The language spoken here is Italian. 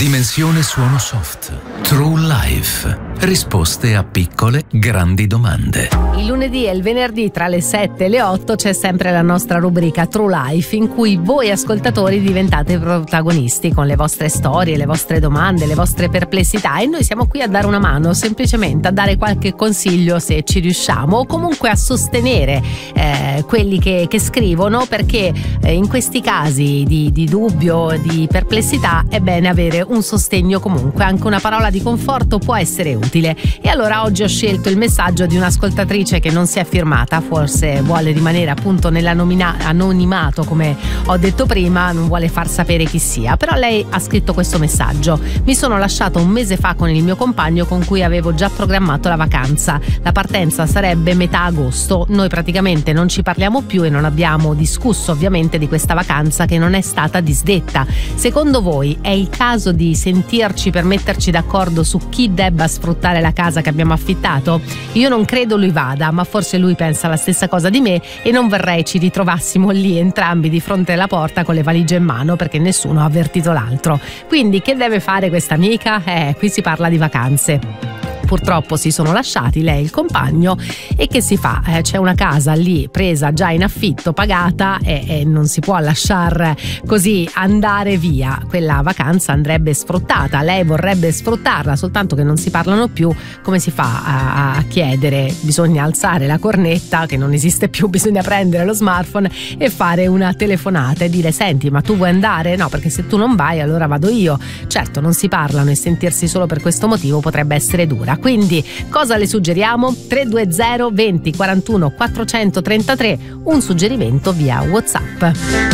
Dimensione suono soft. True Life. Risposte a piccole, grandi domande. Il lunedì e il venerdì tra le 7 e le 8 c'è sempre la nostra rubrica True Life, in cui voi ascoltatori diventate protagonisti con le vostre storie, le vostre domande, le vostre perplessità, e noi siamo qui a dare una mano, semplicemente a dare qualche consiglio se ci riusciamo, o comunque a sostenere quelli che scrivono, perché in questi casi di dubbio, di perplessità, è bene avere un sostegno comunque, anche una parola di conforto può essere utile. E allora oggi ho scelto il messaggio di un'ascoltatrice che non si è firmata, forse vuole rimanere appunto nell'anonimato, come ho detto prima, non vuole far sapere chi sia, però lei ha scritto questo messaggio: mi sono lasciata un mese fa con il mio compagno con cui avevo già programmato la vacanza, la partenza sarebbe metà agosto, noi praticamente non ci parliamo più e non abbiamo discusso ovviamente di questa vacanza che non è stata disdetta. Secondo voi è il caso di sentirci per metterci d'accordo su chi debba sfruttare la casa che abbiamo affittato? Io non credo lui vada, ma forse lui pensa la stessa cosa di me e non vorrei ci ritrovassimo lì entrambi di fronte alla porta con le valigie in mano perché nessuno ha avvertito l'altro. Quindi che deve fare questa amica? Qui si parla di vacanze. Purtroppo si sono lasciati, lei e il compagno, e che si fa? C'è una casa lì presa già in affitto, pagata, e non si può lasciar così andare via. Quella vacanza andrebbe sfruttata, lei vorrebbe sfruttarla, soltanto che non si parlano più. Come si fa a chiedere? Bisogna alzare la cornetta, che non esiste più, bisogna prendere lo smartphone e fare una telefonata e dire: senti, ma tu vuoi andare? No, perché se tu non vai allora vado io. Certo, non si parlano e sentirsi solo per questo motivo potrebbe essere dura. Quindi cosa le suggeriamo? 320 20 41 433, un suggerimento via WhatsApp.